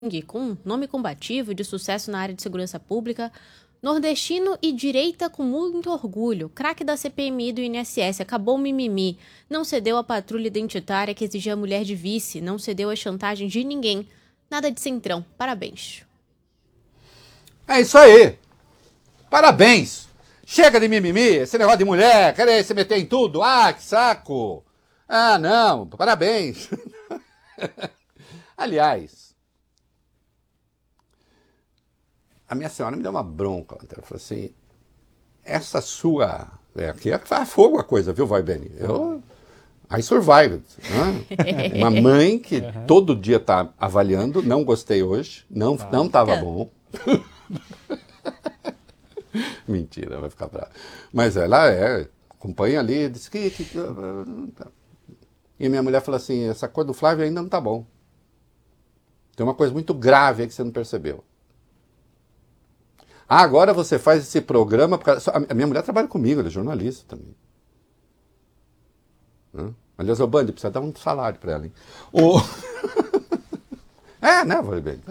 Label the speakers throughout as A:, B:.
A: com nome combativo de sucesso na área de segurança pública, nordestino e direita com muito orgulho, craque da CPMI e do INSS, acabou o mimimi, não cedeu à patrulha identitária que exigia a mulher de vice, não cedeu às chantagens de ninguém, nada de centrão, parabéns.
B: É isso aí, parabéns, chega de mimimi, esse negócio de mulher, querer se meter em tudo, que saco, não, parabéns. Aliás, a minha senhora me deu uma bronca. Ela falou assim, essa sua... aqui faz fogo a coisa, viu, vai, Benny? I survived. Né? Uma mãe que todo dia tá avaliando, não gostei hoje, não tava bom. Mentira, vai ficar brava. Mas ela acompanha ali, disse que... E minha mulher falou assim, essa cor do Flávio ainda não tá bom. Tem uma coisa muito grave aí que você não percebeu. Agora você faz esse programa... A minha mulher trabalha comigo, ela é jornalista também. Aliás, o Band precisa dar um salário para ela, hein? Né, vale bem.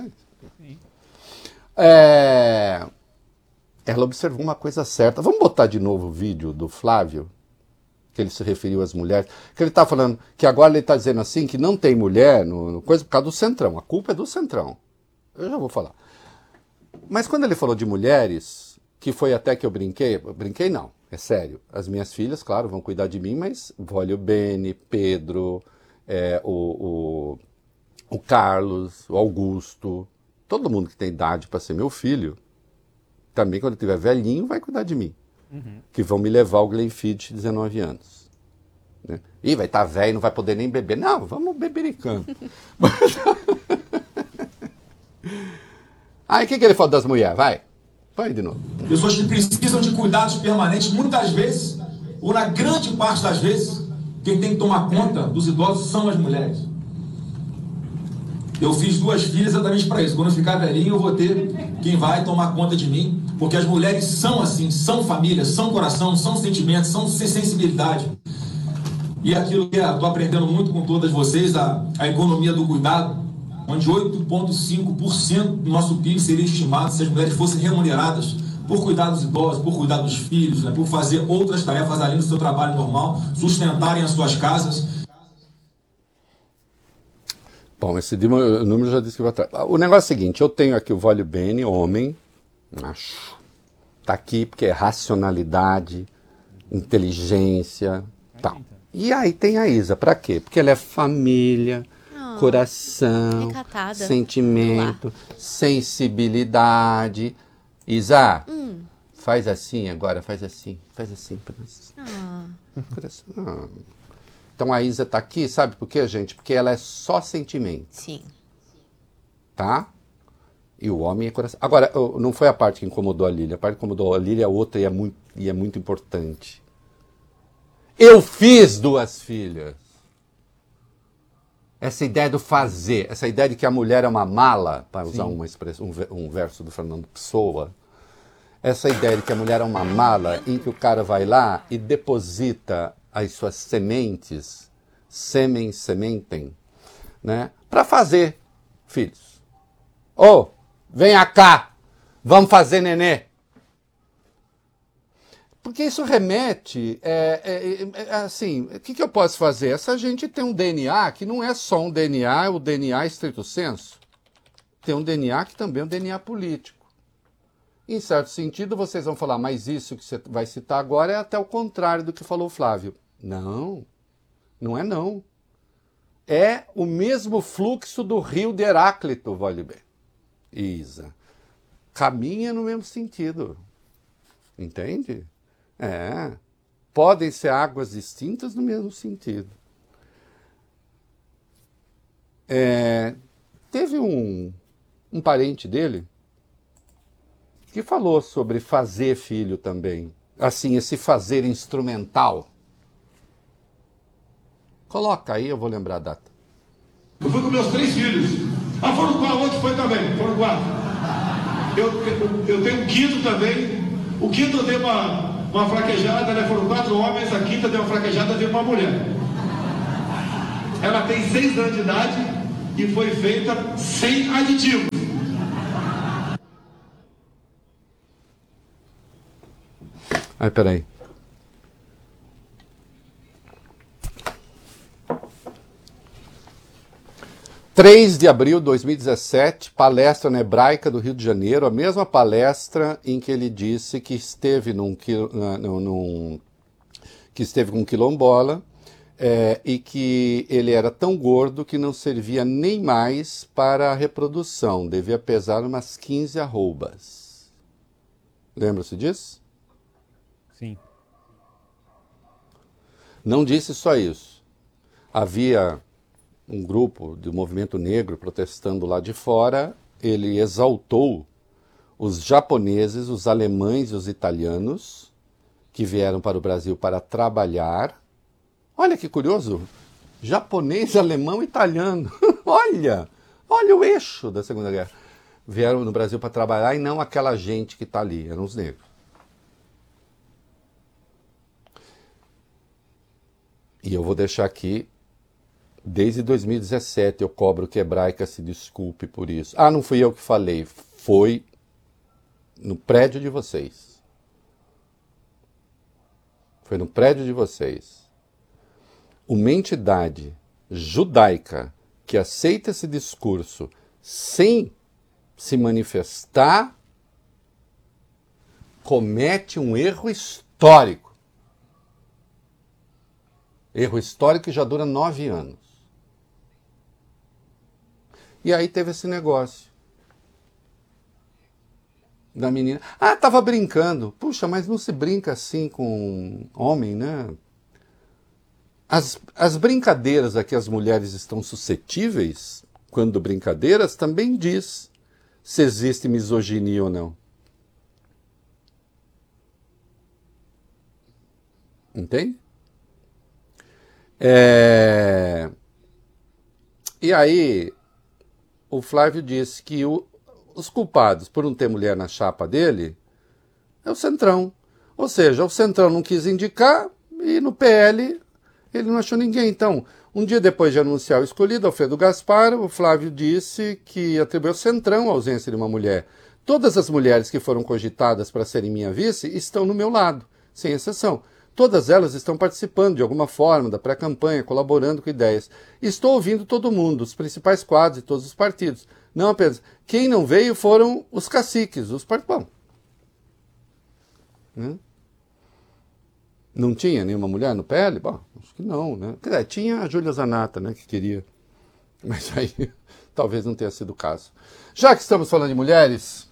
B: Ela observou uma coisa certa. Vamos botar de novo o vídeo do Flávio, que ele se referiu às mulheres, que ele está falando que agora ele está dizendo assim, que não tem mulher no coisa por causa do Centrão. A culpa é do Centrão. Eu já vou falar. Mas quando ele falou de mulheres, que foi até que eu brinquei não, é sério. As minhas filhas, claro, vão cuidar de mim, mas olha o Beni, Pedro, o Carlos, o Augusto, todo mundo que tem idade para ser meu filho, também quando eu estiver velhinho vai cuidar de mim. Que vão me levar ao Glenfiddich de 19 anos. Né? Ih, vai estar velho, não vai poder nem beber. Não, vamos bebericando. Aí o que ele falou das mulheres? Vai, põe de novo.
C: Pessoas que precisam de cuidados permanentes, muitas vezes, ou na grande parte das vezes, quem tem que tomar conta dos idosos são as mulheres. Eu fiz 2 filhas exatamente para isso. Quando eu ficar velhinho, eu vou ter quem vai tomar conta de mim, porque as mulheres são assim, são família, são coração, são sentimentos, são sensibilidade. E aquilo que eu estou aprendendo muito com todas vocês, a economia do cuidado, onde 8,5% do nosso PIB seria estimado se as mulheres fossem remuneradas por cuidar dos idosos, por cuidar dos filhos, né, por fazer outras tarefas além do seu trabalho normal, sustentarem as suas casas.
B: Bom, esse número já disse que vai atrás. O negócio é o seguinte, eu tenho aqui o Vólio Bene, homem, macho. Tá aqui porque é racionalidade, inteligência, tal. E aí tem a Isa, pra quê? Porque ela é família, coração, recatada, sentimento, sensibilidade. Isa, faz assim agora, faz assim pra nós. Coração. Então a Isa tá aqui, sabe por quê, gente? Porque ela é só sentimento.
A: Sim.
B: Tá? E o homem é coração. Agora, não foi a parte que incomodou a Lília. A parte que incomodou a Lília é outra e é muito importante. Eu fiz 2 filhas. Essa ideia do fazer, essa ideia de que a mulher é uma mala, para usar uma expressão, um verso do Fernando Pessoa, essa ideia de que a mulher é uma mala em que o cara vai lá e deposita as suas sementes, sementem, né, para fazer filhos. Venha cá, vamos fazer nenê. Porque isso remete, assim, o que eu posso fazer? Essa gente tem um DNA que não é só um DNA, o DNA estrito sensu. Tem um DNA que também é um DNA político. Em certo sentido, vocês vão falar, mas isso que você vai citar agora é até o contrário do que falou o Flávio. Não, não é não. É o mesmo fluxo do rio de Heráclito, vale bem. Isa. Caminha no mesmo sentido. Entende? Podem ser águas distintas no mesmo sentido. Teve um parente dele que falou sobre fazer filho também. Assim, esse fazer instrumental. Coloca aí, eu vou lembrar a data.
D: Eu fui com meus 3 filhos. Foram 4, o outro foi também, foram 4. Eu tenho um quinto também. O quinto deu uma fraquejada, né? Foram 4 homens, a quinta deu uma fraquejada, veio uma mulher. Ela tem 6 anos de idade e foi feita sem aditivos.
B: Ai, peraí. (3 de abril de 2017, palestra na Hebraica do Rio de Janeiro, a mesma palestra em que ele disse que esteve que esteve com um quilombola e que ele era tão gordo que não servia nem mais para a reprodução, devia pesar umas 15 arrobas. Lembra-se disso?
E: Sim.
B: Não disse só isso. Havia um grupo do movimento negro protestando lá de fora, ele exaltou os japoneses, os alemães e os italianos que vieram para o Brasil para trabalhar. Olha que curioso, japonês, alemão e italiano. olha o eixo da Segunda Guerra. Vieram no Brasil para trabalhar e não aquela gente que está ali, eram os negros. E eu vou deixar aqui, desde 2017 eu cobro que a Hebraica se desculpe por isso. Ah, não fui eu que falei, foi no prédio de vocês. Foi no prédio de vocês. Uma entidade judaica que aceita esse discurso sem se manifestar comete um erro histórico. Erro histórico que já dura 9 anos. E aí teve esse negócio da menina. Ah, tava brincando. Puxa, mas não se brinca assim com homem, né? As brincadeiras a que as mulheres estão suscetíveis, quando brincadeiras, também diz se existe misoginia ou não. Entende? E aí, o Flávio disse que os culpados por não ter mulher na chapa dele é o Centrão. Ou seja, o Centrão não quis indicar e no PL ele não achou ninguém. Então, um dia depois de anunciar o escolhido, Alfredo Gaspar, o Flávio disse que atribuiu ao Centrão a ausência de uma mulher. Todas as mulheres que foram cogitadas para serem minha vice estão no meu lado, sem exceção. Todas elas estão participando de alguma forma da pré-campanha, colaborando com ideias. Estou ouvindo todo mundo, os principais quadros de todos os partidos. Não apenas. Quem não veio foram os caciques, os partidos. Não tinha nenhuma mulher no PL? Bom, acho que não, né? Tinha a Júlia Zanata, né, que queria. Mas aí talvez não tenha sido o caso. Já que estamos falando de mulheres,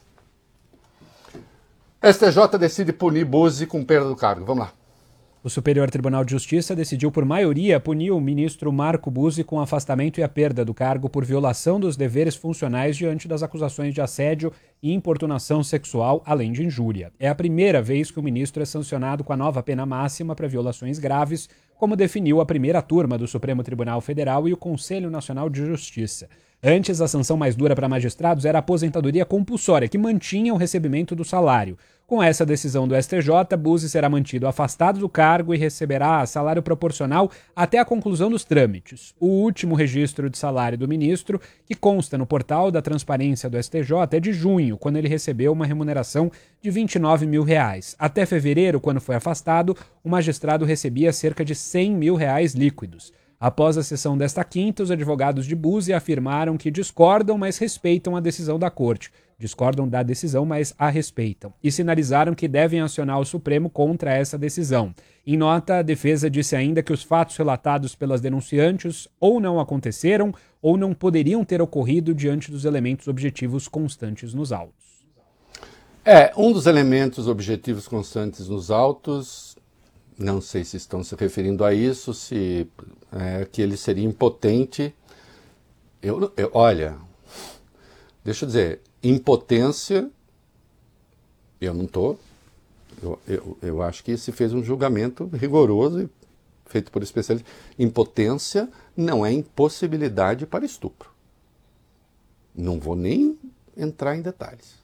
B: STJ decide punir Buzzi com perda do cargo. Vamos lá.
E: O Superior Tribunal de Justiça decidiu por maioria punir o ministro Marco Buzzi com afastamento e a perda do cargo por violação dos deveres funcionais diante das acusações de assédio e importunação sexual, além de injúria. É a primeira vez que o ministro é sancionado com a nova pena máxima para violações graves, como definiu a primeira turma do Supremo Tribunal Federal e o Conselho Nacional de Justiça. Antes, a sanção mais dura para magistrados era a aposentadoria compulsória, que mantinha o recebimento do salário. Com essa decisão do STJ, Buzzi será mantido afastado do cargo e receberá salário proporcional até a conclusão dos trâmites. O último registro de salário do ministro, que consta no portal da transparência do STJ, é de junho, quando ele recebeu uma remuneração de R$29 mil. Até fevereiro, quando foi afastado, o magistrado recebia cerca de R$100 mil líquidos. Após a sessão desta quinta, os advogados de Buzzi afirmaram que discordam, mas respeitam a decisão da Corte. Discordam da decisão, mas a respeitam. E sinalizaram que devem acionar o Supremo contra essa decisão. Em nota, a defesa disse ainda que os fatos relatados pelas denunciantes ou não aconteceram ou não poderiam ter ocorrido diante dos elementos objetivos constantes nos autos.
B: Um dos elementos objetivos constantes nos autos, não sei se estão se referindo a isso, se que ele seria impotente. Olha, deixa eu dizer, impotência, eu não estou. Eu acho que se fez um julgamento rigoroso e feito por especialistas. Impotência não é impossibilidade para estupro. Não vou nem entrar em detalhes.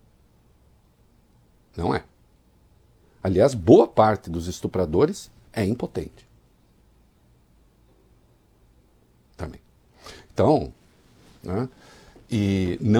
B: Não é. Aliás, boa parte dos estupradores é impotente. Também. Então, né? E não